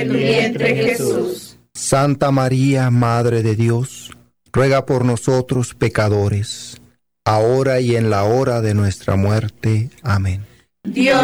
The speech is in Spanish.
tu vientre Jesús. Santa María, Madre de Dios, ruega por nosotros pecadores, ahora y en la hora de nuestra muerte. Amén. Dios